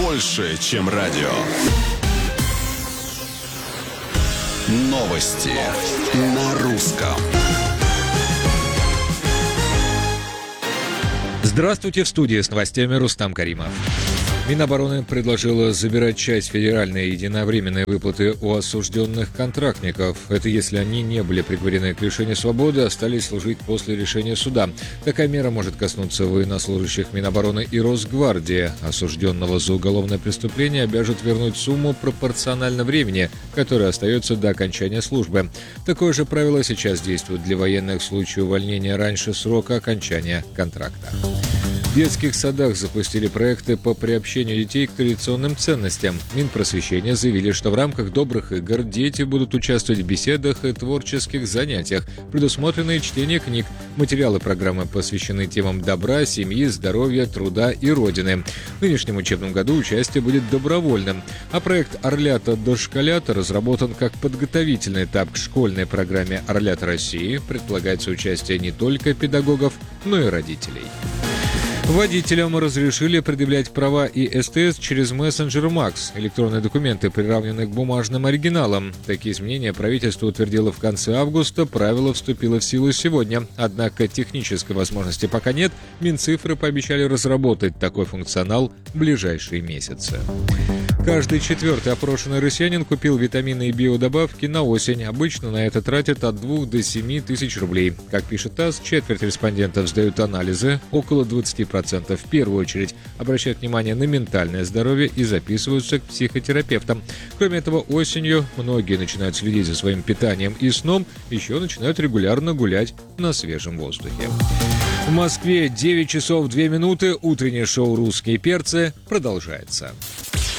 больше, чем радио. Новости на русском. Здравствуйте, в студии с новостями Рустам Каримов. Минобороны предложила забирать часть федеральной единовременной выплаты у осужденных контрактников. Это если они не были приговорены к лишению свободы, остались служить после решения суда. Такая мера может коснуться военнослужащих Минобороны и Росгвардии. Осужденного за уголовное преступление обяжут вернуть сумму пропорционально времени, которое остается до окончания службы. Такое же правило сейчас действует для военных в случае увольнения раньше срока окончания контракта. В детских садах запустили проекты по приобщению детей к традиционным ценностям. Минпросвещения заявили, что в рамках добрых игр дети будут участвовать в беседах и творческих занятиях, предусмотренные чтение книг. Материалы программы посвящены темам добра, семьи, здоровья, труда и Родины. В нынешнем учебном году участие будет добровольным, а проект «Орлята дошколята» разработан как подготовительный этап к школьной программе «Орлята России». Предполагается участие не только педагогов, но и родителей. Водителям разрешили предъявлять права и СТС через мессенджер МАКС. Электронные документы приравнены к бумажным оригиналам. Такие изменения правительство утвердило в конце августа, правило вступило в силу сегодня. Однако технической возможности пока нет. Минцифры пообещали разработать такой функционал в ближайшие месяцы. Каждый четвертый опрошенный россиянин купил витамины и биодобавки на осень. Обычно на это тратят от 2 до 7 тысяч рублей. Как пишет ТАСС, четверть респондентов сдают анализы, около 20% в первую очередь обращают внимание на ментальное здоровье и записываются к психотерапевтам. Кроме этого, осенью многие начинают следить за своим питанием и сном, еще начинают регулярно гулять на свежем воздухе. В Москве 9 часов 2 минуты. Утреннее шоу «Русские перцы» продолжается.